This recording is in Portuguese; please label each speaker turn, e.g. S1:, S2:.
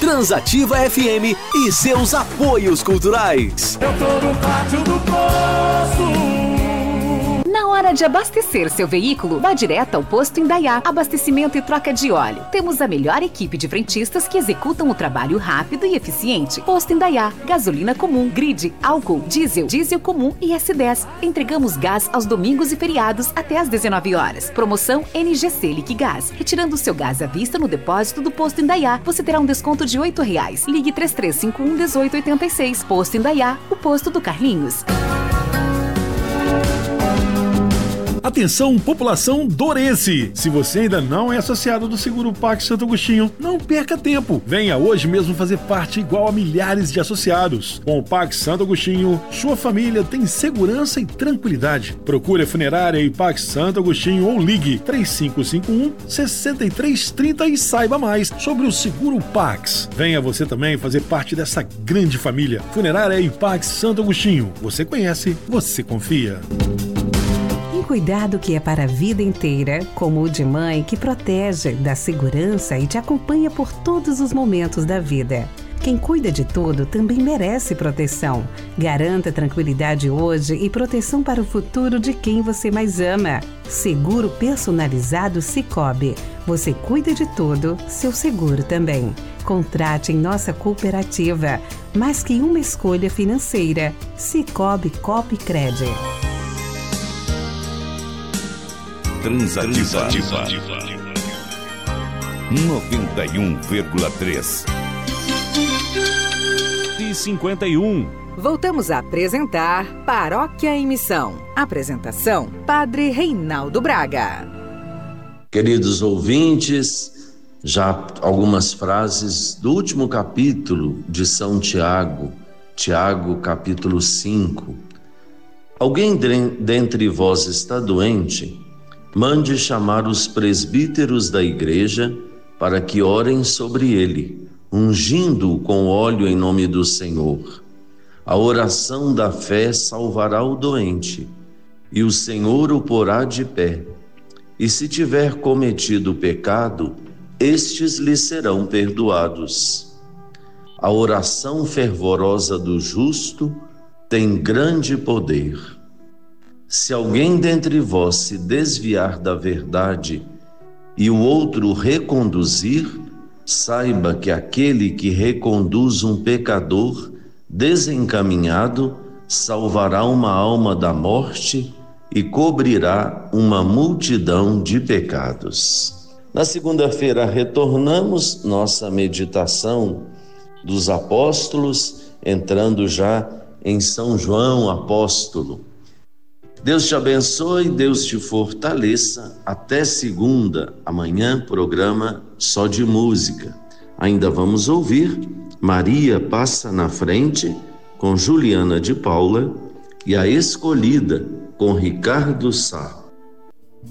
S1: Transativa FM e seus apoios culturais.
S2: Eu tô no pátio do posto.
S3: Na hora de abastecer seu veículo, vá direto ao Posto Indaiá. Abastecimento e troca de óleo. Temos a melhor equipe de frentistas que executam o trabalho rápido e eficiente. Posto Indaiá. Gasolina comum, grid, álcool, diesel comum e S10. Entregamos gás aos domingos e feriados até às 19 horas. Promoção NGC Liquigás. Retirando seu gás à vista no depósito do Posto Indaiá, você terá um desconto de R$ 8. Ligue 3351-1886. Posto Indaiá, o posto do Carlinhos.
S4: Atenção, população dourense! Se você ainda não é associado do Seguro Pax Santo Agostinho, não perca tempo. Venha hoje mesmo fazer parte igual a milhares de associados. Com o Pax Santo Agostinho, sua família tem segurança e tranquilidade. Procure a funerária e Pax Santo Agostinho ou ligue 3551-6330 e saiba mais sobre o Seguro Pax. Venha você também fazer parte dessa grande família. Funerária e Pax Santo Agostinho. Você conhece, você confia.
S5: Cuidado que é para a vida inteira, como o de mãe que protege, dá segurança e te acompanha por todos os momentos da vida. Quem cuida de tudo também merece proteção. Garanta tranquilidade hoje e proteção para o futuro de quem você mais ama. Seguro personalizado Sicoob. Você cuida de tudo, seu seguro também. Contrate em nossa cooperativa. Mais que uma escolha financeira. Sicoob Copcred.
S6: Transativa 91,3
S7: e 51.
S3: Voltamos a apresentar Paróquia em Missão. Apresentação, Padre Reinaldo Braga.
S8: Queridos ouvintes, já algumas frases do último capítulo de São Tiago, capítulo 5. Alguém dentre vós está doente? Mande chamar os presbíteros da igreja para que orem sobre ele, ungindo-o com óleo em nome do Senhor. A oração da fé salvará o doente, e o Senhor o porá de pé. E se tiver cometido pecado, estes lhe serão perdoados. A oração fervorosa do justo tem grande poder. Se alguém dentre vós se desviar da verdade e o outro reconduzir, saiba que aquele que reconduz um pecador desencaminhado salvará uma alma da morte e cobrirá uma multidão de pecados. Na segunda-feira retornamos nossa meditação dos apóstolos, entrando já em São João Apóstolo. Deus te abençoe, Deus te fortaleça. Até segunda, amanhã, programa só de música. Ainda vamos ouvir Maria Passa na Frente, com Juliana de Paula, e A Escolhida, com Ricardo Sá.